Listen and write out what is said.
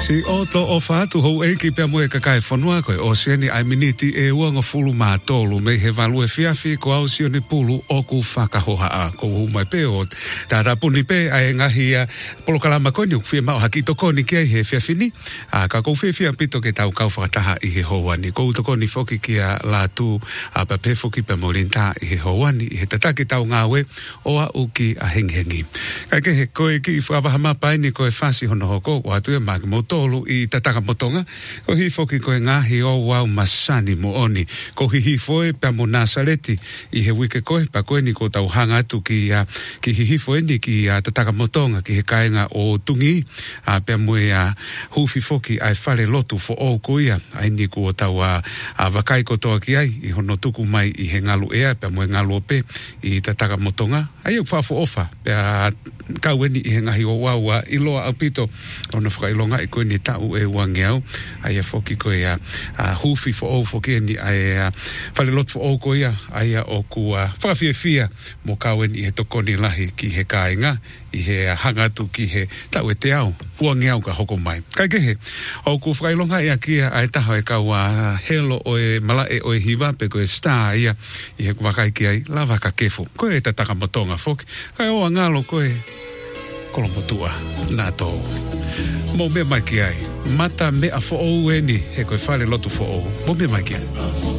Si oto o fatu hou eiki pia moe kakai whanua koe o sieni ai miniti e uanga fulu mātolu me he walu e fiafi ko au sioni pulu o ku whakahoha a ko humai pe o tāra puni pe ai ngahi a polokalama koe ni ukfia mao hakito koni kia i he fiafini a ka kou fia pito ke tau kau whakataha i he hoani ko uto koni foki kia la tu a pa pe foki pe morinta i he hoani i he tataki tau ngawe o a uki a henghengi kai ke he koe ki i whakawahama pai ni koe whasi hono hoko o atu e maki tolu i tataka motonga ko hi foki ko ngahi o wau masani mo oni ko hi foi pa mo Nasareti i he wike ko pa ko ni ko tau hanga tu ki hi foi ni ki tataka motonga ki he kainga o tungi a pe mo hufi foki ai fale lotu fo o ko ia ai ni ko tau a vakai ko to ki ai i hono tuku mai i he ngalu ea pe mo ngalu pe i tataka motonga ai fa fo ofa pe ka weni i he ngahi o wau i loa apito ona fra ilonga ko ni tau e wangeau ai foki ko ia hufi fo o foki ni ai fale lot fo o ko ia ai o ku fia mo kawen i he tokoni lahi ki he kainga i he hangatu ki he tau e te au wangeau ka hoko mai kai ke he o ku frailonga ia ki ai taho e ka wa helo o e mala e o e hiva pe ko e star ia i he wakai ki ai lava ka kefu ko e tataka motonga foki kai o ngalo ko e kolombotua na to mo me mai ki ai mata me a fo o eni he koe whare lotu fo o mo me mai ki ai